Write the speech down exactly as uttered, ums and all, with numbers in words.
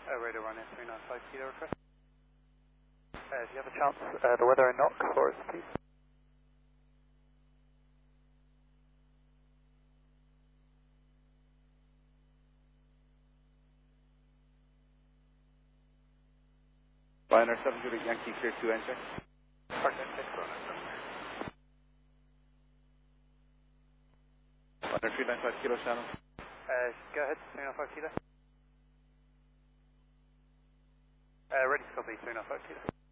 Uh, radar runner three nine five kilo request. Uh, do you have a chance, uh, the weather in knock for us, please? Liner seven zero Yankee clear two enter. Park at six runner. Liner three nine five kilo channel. Uh, go ahead, three nine five kilo. Uh, ready to copy, three nine five kilo.